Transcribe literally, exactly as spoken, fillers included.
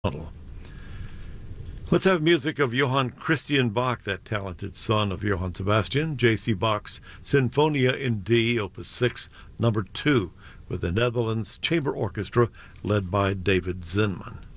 Let's have music of Johann Christian Bach, that talented son of Johann Sebastian. J C. Bach's Sinfonia in D, Opus six, number two, with the Netherlands Chamber Orchestra led by David Zinman.